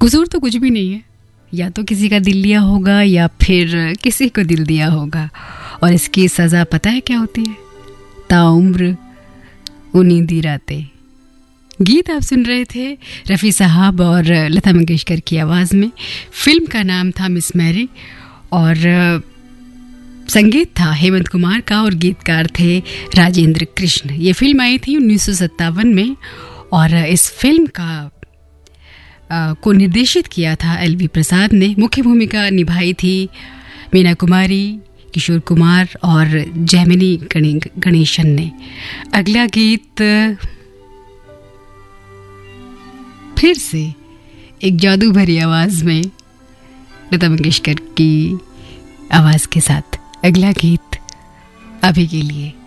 कसूर तो कुछ भी नहीं है, या तो किसी का दिल लिया होगा या फिर किसी को दिल दिया होगा, और इसकी सज़ा पता है क्या होती है? ताउम्र उनींदी रातें। गीत आप सुन रहे थे रफ़ी साहब और लता मंगेशकर की आवाज़ में। फिल्म का नाम था मिस मैरी और संगीत था हेमंत कुमार का और गीतकार थे राजेंद्र कृष्ण। ये फिल्म आई थी 1957 में और इस फिल्म का को निर्देशित किया था एल.वी. प्रसाद ने। मुख्य भूमिका निभाई थी मीना कुमारी, किशोर कुमार और जैमिनी गणेशन ने। अगला गीत फिर से एक जादू भरी आवाज़ में लता मंगेशकर की आवाज़ के साथ। अगला गीत अभी के लिए